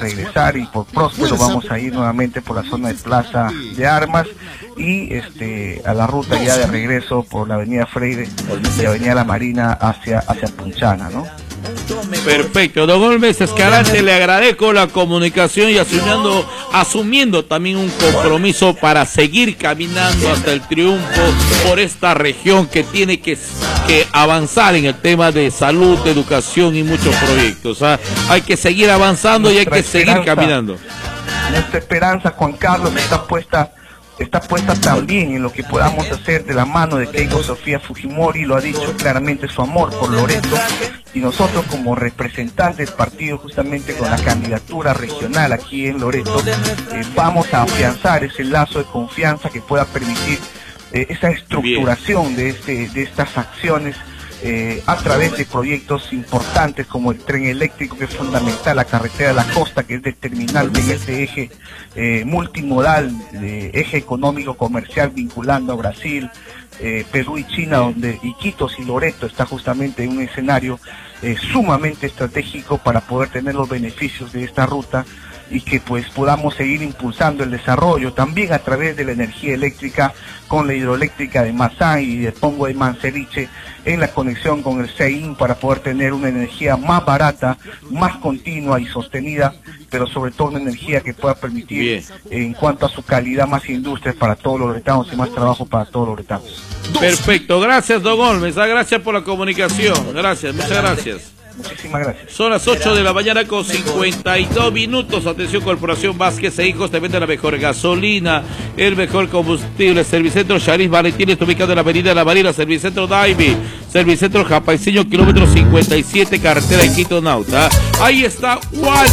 regresar y por Próspero vamos a ir nuevamente por la zona de Plaza de Armas y a la ruta ya de regreso por la avenida Freire y avenida La Marina hacia Punchana, ¿no? Perfecto, don Olmes Escalante, le agradezco la comunicación y asumiendo también un compromiso para seguir caminando hasta el triunfo por esta región que tiene que avanzar en el tema de salud, de educación y muchos proyectos. Hay que seguir avanzando y hay que seguir caminando. Nuestra esperanza, Juan Carlos, está puesta también en lo que podamos hacer de la mano de Keiko Sofía Fujimori, lo ha dicho claramente, su amor por Loreto, y nosotros como representantes del partido, justamente con la candidatura regional aquí en Loreto, vamos a afianzar ese lazo de confianza que pueda permitir esa estructuración de estas acciones a través de proyectos importantes como el tren eléctrico, que es fundamental, la carretera de la costa, que es determinante en este eje multimodal, eje económico comercial vinculando a Brasil, Perú y China, y Quito y Loreto está justamente en un escenario sumamente estratégico para poder tener los beneficios de esta ruta y que pues podamos seguir impulsando el desarrollo también a través de la energía eléctrica con la hidroeléctrica de Mazán y de Pongo de Manceriche en la conexión con el CEIN para poder tener una energía más barata, más continua y sostenida, pero sobre todo una energía que pueda permitir en cuanto a su calidad más industrias para todos los loretanos y más trabajo para todos los loretanos. Perfecto, gracias don Olmes, gracias por la comunicación, gracias, muchas gracias. Muchísimas gracias. Son las 8 de la mañana con 52 minutos. Atención, Corporación Vázquez e Hijos te vende la mejor gasolina, el mejor combustible. Servicentro Charis Valentín está ubicado en la avenida La Marina. Servicentro Daimi, Servicentro Japaiseño, kilómetro 57, carretera de Quito Nauta. Ahí está Walter.